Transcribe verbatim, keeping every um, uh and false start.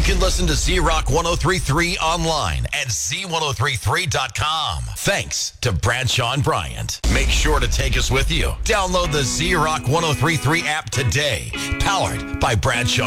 can listen to Z-Rock ten thirty-three online at Z ten thirty-three dot com. Thanks to Bradshaw and Bryant. Make sure to take us with you. Download the Z-Rock ten thirty-three app today. Powered by Bradshaw.